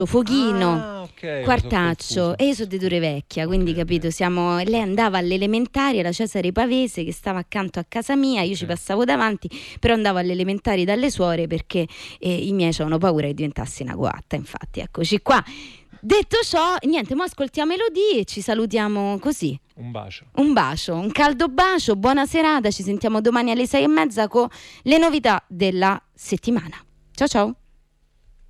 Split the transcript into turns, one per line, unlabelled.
Fochino,
ok,
Quartaccio, e io sono di Torre Vecchia, quindi capito, lei andava all'elementare alla Cesare Pavese che stava accanto a casa mia, io ci passavo davanti, però andavo alle elementari dalle suore perché i miei avevano paura che diventassi una coatta, infatti eccoci qua. Detto ciò, niente, mo ascoltiamo Elodie e ci salutiamo così.
Un bacio.
Un bacio, un caldo bacio, buona serata, ci sentiamo domani alle 6:30 con le novità della settimana. Ciao ciao.